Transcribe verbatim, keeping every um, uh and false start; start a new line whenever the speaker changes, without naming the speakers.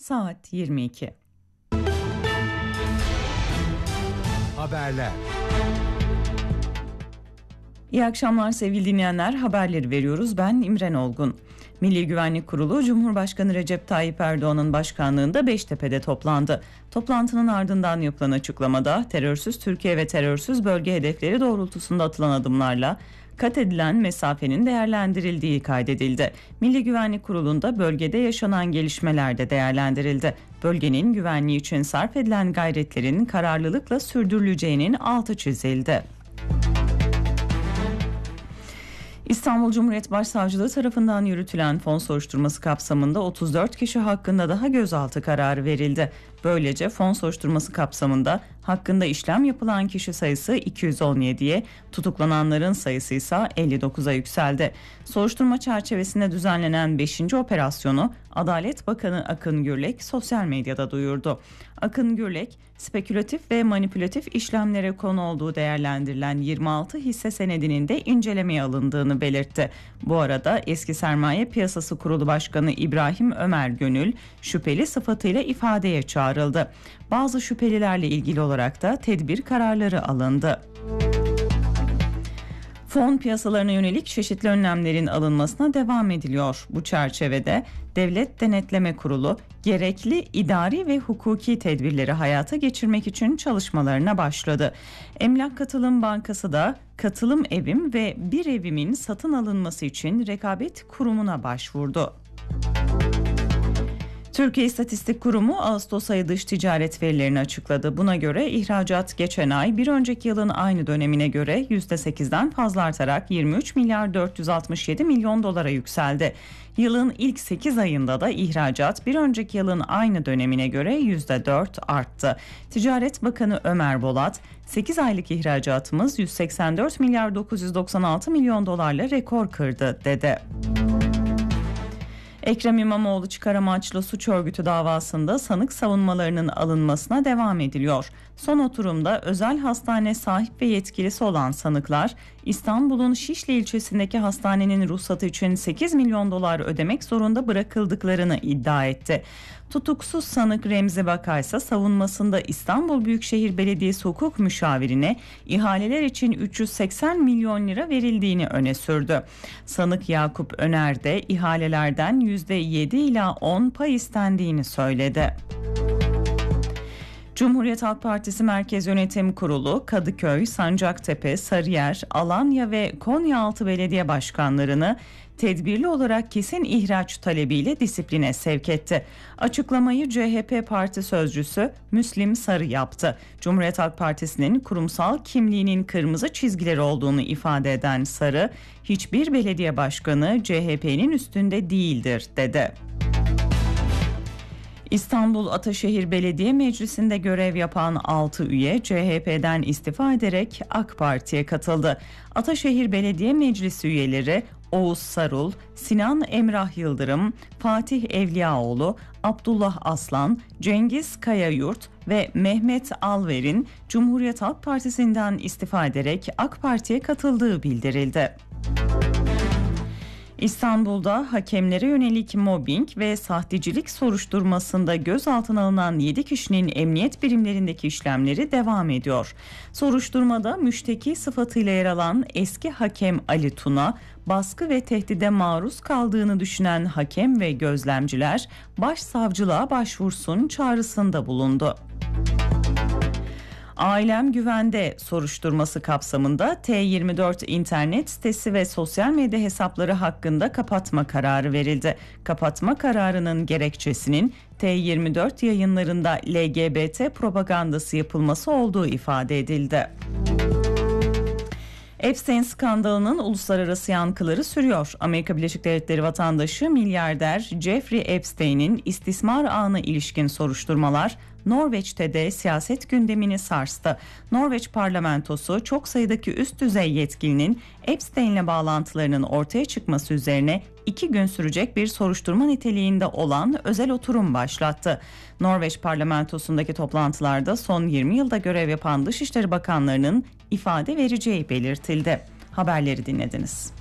saat yirmi iki.
Haberler.
İyi akşamlar sevgili dinleyenler, haberleri veriyoruz. Ben İmren Olgun. Milli Güvenlik Kurulu, Cumhurbaşkanı Recep Tayyip Erdoğan'ın başkanlığında Beştepe'de toplandı. Toplantının ardından yapılan açıklamada terörsüz Türkiye ve terörsüz bölge hedefleri doğrultusunda atılan adımlarla kat edilen mesafenin değerlendirildiği kaydedildi. Milli Güvenlik Kurulu'nda bölgede yaşanan gelişmeler de değerlendirildi. Bölgenin güvenliği için sarf edilen gayretlerin kararlılıkla sürdürüleceğinin altı çizildi. İstanbul Cumhuriyet Başsavcılığı tarafından yürütülen fon soruşturması kapsamında otuz dört kişi hakkında daha gözaltı kararı verildi. Böylece fon soruşturması kapsamında hakkında işlem yapılan kişi sayısı iki yüz on yediye, tutuklananların sayısı ise elli dokuza yükseldi. Soruşturma çerçevesinde düzenlenen beşinci operasyonu Adalet Bakanı Akın Gürlek sosyal medyada duyurdu. Akın Gürlek, spekülatif ve manipülatif işlemlere konu olduğu değerlendirilen yirmi altı hisse senedinin de incelemeye alındığını belirtti. Bu arada eski Sermaye Piyasası Kurulu Başkanı İbrahim Ömer Gönül şüpheli sıfatıyla ifadeye çağrıldı. Bazı şüphelilerle ilgili olarak da tedbir kararları alındı. Fon piyasalarına yönelik çeşitli önlemlerin alınmasına devam ediliyor. Bu çerçevede Devlet Denetleme Kurulu gerekli idari ve hukuki tedbirleri hayata geçirmek için çalışmalarına başladı. Emlak Katılım Bankası da Katılım Evim ve Bir Evim'in satın alınması için Rekabet Kurumu'na başvurdu. Türkiye İstatistik Kurumu Ağustos ayı dış ticaret verilerini açıkladı. Buna göre ihracat geçen ay bir önceki yılın aynı dönemine göre yüzde sekizden fazla artarak yirmi üç milyar dört yüz altmış yedi milyon dolara yükseldi. Yılın ilk sekiz ayında da ihracat bir önceki yılın aynı dönemine göre yüzde dört arttı. Ticaret Bakanı Ömer Bolat, sekiz aylık ihracatımız yüz seksen dört milyar dokuz yüz doksan altı milyon dolarla rekor kırdı dedi. Ekrem İmamoğlu çıkar amaçlı suç örgütü davasında sanık savunmalarının alınmasına devam ediliyor. Son oturumda özel hastane sahip ve yetkilisi olan sanıklar İstanbul'un Şişli ilçesindeki hastanenin ruhsatı için sekiz milyon dolar ödemek zorunda bırakıldıklarını iddia etti. Tutuksuz sanık Remzi Bakay ise savunmasında İstanbul Büyükşehir Belediyesi hukuk müşavirine ihaleler için üç yüz seksen milyon lira verildiğini öne sürdü. Sanık Yakup Öner de ihalelerden yüzde yedi ila on pay istendiğini söyledi. Cumhuriyet Halk Partisi Merkez Yönetim Kurulu, Kadıköy, Sancaktepe, Sarıyer, Alanya ve Konyaaltı belediye başkanlarını tedbirli olarak kesin ihraç talebiyle disipline sevk etti. Açıklamayı C H P Parti Sözcüsü Müslim Sarı yaptı. Cumhuriyet Halk Partisi'nin kurumsal kimliğinin kırmızı çizgileri olduğunu ifade eden Sarı, hiçbir belediye başkanı C H P'nin üstünde değildir dedi. İstanbul Ataşehir Belediye Meclisi'nde görev yapan altı üye C H P'den istifa ederek AK Parti'ye katıldı. Ataşehir Belediye Meclisi üyeleri Oğuz Sarul, Sinan Emrah Yıldırım, Fatih Evliyaoğlu, Abdullah Aslan, Cengiz Kayayurt ve Mehmet Alver'in Cumhuriyet Halk Partisi'nden istifa ederek AK Parti'ye katıldığı bildirildi. İstanbul'da hakemlere yönelik mobbing ve sahtecilik soruşturmasında gözaltına alınan yedi kişinin emniyet birimlerindeki işlemleri devam ediyor. Soruşturmada müşteki sıfatıyla yer alan eski hakem Ali Tuna, baskı ve tehdide maruz kaldığını düşünen hakem ve gözlemciler başsavcılığa başvursun çağrısında bulundu. Ailem Güvende soruşturması kapsamında T yirmi dört internet sitesi ve sosyal medya hesapları hakkında kapatma kararı verildi. Kapatma kararının gerekçesinin T yirmi dört yayınlarında L G B T propagandası yapılması olduğu ifade edildi. Epstein skandalının uluslararası yankıları sürüyor. Amerika Birleşik Devletleri vatandaşı milyarder Jeffrey Epstein'in istismar ağına ilişkin soruşturmalar Norveç'te de siyaset gündemini sarstı. Norveç parlamentosu çok sayıdaki üst düzey yetkilinin Epstein'le bağlantılarının ortaya çıkması üzerine iki gün sürecek bir soruşturma niteliğinde olan özel oturum başlattı. Norveç parlamentosundaki toplantılarda son yirmi yılda görev yapan Dışişleri Bakanlarının ifade vereceği belirtildi. Haberleri dinlediniz.